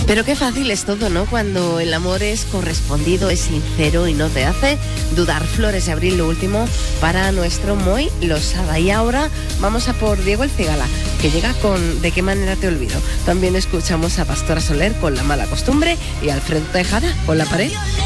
Pero qué fácil es todo, ¿no? Cuando el amor es correspondido, es sincero y no te hace dudar. Flores de Abril, lo último para nuestro Moy Losada. Y ahora vamos a por Diego el Cigala, que llega con ¿De qué manera te olvido? También escuchamos a Pastora Soler con La mala costumbre y a Alfredo Tejada con La pared.